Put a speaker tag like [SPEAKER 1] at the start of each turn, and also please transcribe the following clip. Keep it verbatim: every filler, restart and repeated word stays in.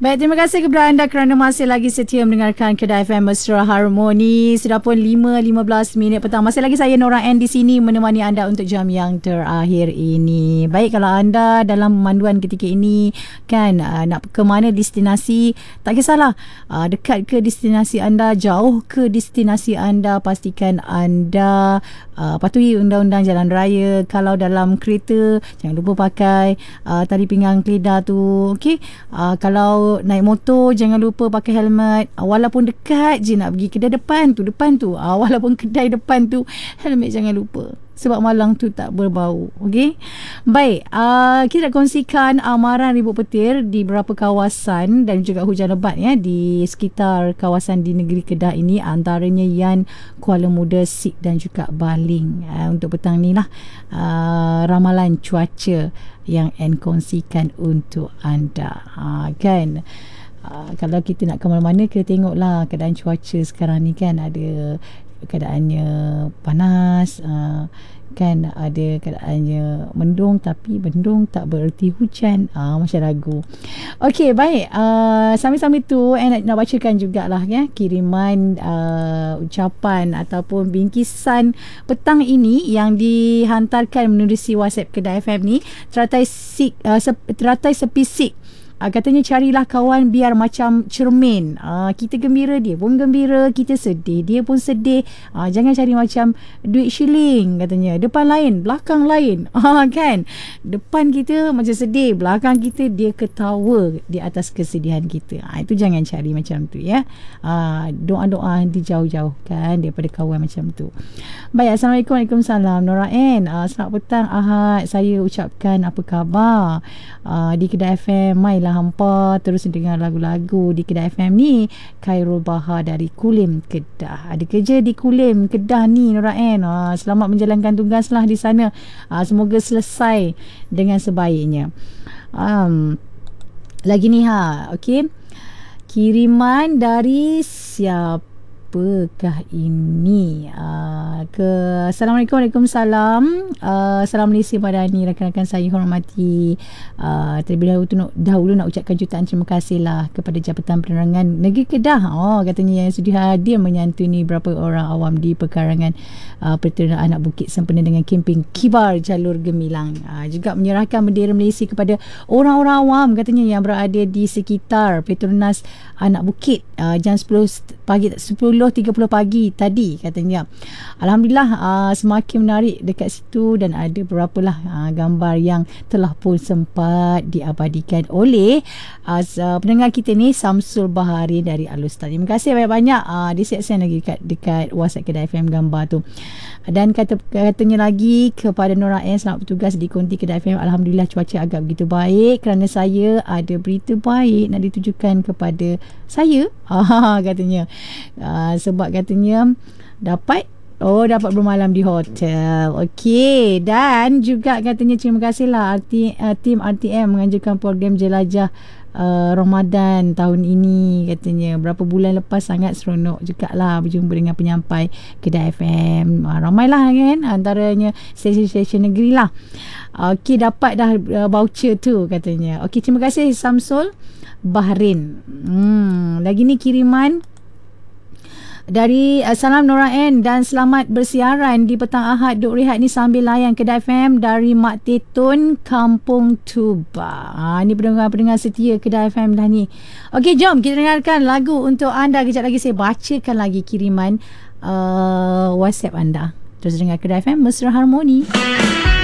[SPEAKER 1] Baik, terima kasih kepada anda kerana masih lagi setia mendengarkan Kedah F M Mesra Harmoni. Sudah pun lima lima belas minit petang. Masih lagi saya Nora N di sini menemani anda untuk jam yang terakhir ini. Baik, kalau anda dalam pemanduan ketika ini kan uh, nak ke mana destinasi, tak kisahlah uh, dekat ke destinasi anda, jauh ke destinasi anda, pastikan anda uh, patuhi undang-undang jalan raya. Kalau dalam kereta, jangan lupa pakai uh, tali pinggang keledar tu. Okey, uh, kalau naik motor jangan lupa pakai helmet, walaupun dekat je nak pergi kedai depan tu depan tu uh, walaupun kedai depan tu, helmet jangan lupa sebab malang tu tak berbau. Okey, baik, uh, kita nak kongsikan amaran ribut petir di beberapa kawasan dan juga hujan lebat ya di sekitar kawasan di negeri Kedah ini, antaranya Yan, Kuala Muda, Sik dan juga Baling. Uh, untuk petang ni lah uh, ramalan cuaca yang N kongsikan untuk anda. Ha, kan ha, kalau kita nak ke mana-mana, kita tengoklah keadaan cuaca sekarang ni kan, ada keadaannya panas, uh, kan ada keadaannya mendung, tapi mendung tak bererti hujan, uh, macam ragu. Okey, baik, uh, sambil-sambil tu eh, nak, nak bacakan jugalah ya kiriman uh, ucapan ataupun bingkisan petang ini yang dihantarkan menerusi WhatsApp Kedah F M ni. Teratai sik, uh, sep, teratai sepi sik. Uh, katanya carilah kawan biar macam cermin. Uh, kita gembira, dia pun gembira. Kita sedih, dia pun sedih. Uh, jangan cari macam duit shilling katanya. Depan lain, belakang lain. Uh, kan? Depan kita macam sedih, belakang kita dia ketawa di atas kesedihan kita. Uh, itu jangan cari macam tu ya. Uh, doa-doa dijauh-jauh kan daripada kawan macam tu. Baik, Assalamualaikum. Waalaikumsalam. Nora N. Uh, selamat petang Ahad. Saya ucapkan apa khabar uh, di Kedah F M. Mailah hampa terus dengar lagu-lagu di Kedah F M ni. Khairul Bahar dari Kulim, Kedah. Ada kerja di Kulim, Kedah ni Nora N. Uh, selamat menjalankan tugaslah di sana. Uh, semoga selesai dengan sebaiknya. Um, lagi ni ha, okey. Kiriman dari siapa? Apakah ini? Uh, ke Assalamualaikum. Waalaikumsalam. Uh, Salam Malaysia Madani, rakan-rakan saya hormati. Uh, terlebih dahulu, tu, dahulu nak ucapkan jutaan terima kasih lah kepada Jabatan Penerangan Negeri Kedah. Oh, katanya yang sudi hadir menyantuni berapa orang awam di perkarangan uh, Pertubuhan Anak Bukit sempena dengan kempen Kibar Jalur Gemilang. Uh, juga menyerahkan bendera Malaysia kepada orang-orang awam katanya yang berada di sekitar Petronas Anak Bukit uh, jam sepuluh pagi, sepuluh tiga puluh pagi tadi katanya. Alhamdulillah uh, semakin menarik dekat situ dan ada beberapa lah uh, gambar yang telah pun sempat diabadikan oleh uh, pendengar kita ni, Samsul Bahari dari Alustar. Terima kasih banyak-banyak. Uh, dia siap-siap lagi dekat, dekat WhatsApp Kedah F M gambar tu. Dan kata, katanya lagi kepada Nora N, selamat bertugas di Konti Kedah F M. Alhamdulillah cuaca agak begitu baik kerana saya ada berita baik nak ditujukan kepada saya. Ah, katanya. Uh, sebab katanya dapat Oh, dapat bermalam di hotel. Okey. Dan juga katanya terima kasihlah R T, uh, tim R T M menganjurkan program jelajah uh, Ramadan tahun ini katanya. Berapa bulan lepas sangat seronok jugalah berjumpa dengan penyampai Kedah F M. Uh, ramailah kan, antaranya stesen-stesen negeri lah. Okey, dapat dah uh, voucher tu katanya. Okey, terima kasih Samsul Bahrain. Hmm, lagi ni kiriman dari uh, salam Nora N dan selamat bersiaran di petang Ahad. Duk rehat ni sambil layan Kedah F M dari Mak Tetun, Kampung Tuba. Ha, ni pendengar-pendengar setia Kedah F M dah ni. Okey, jom kita dengarkan lagu untuk anda. Kejap lagi saya bacakan lagi kiriman uh, WhatsApp anda. Terus dengar Kedah F M Mesra Harmoni.